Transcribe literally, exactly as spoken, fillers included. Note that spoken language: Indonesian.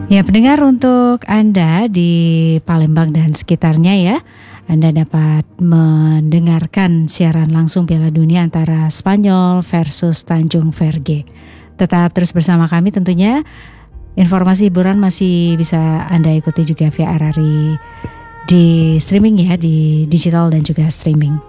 Ya, pendengar, untuk Anda di Palembang dan sekitarnya ya, Anda dapat mendengarkan siaran langsung Piala Dunia antara Spanyol versus Tanjung Verge. Tetap terus bersama kami tentunya. Informasi hiburan masih bisa Anda ikuti juga via R R I di streaming ya, di digital dan juga streaming.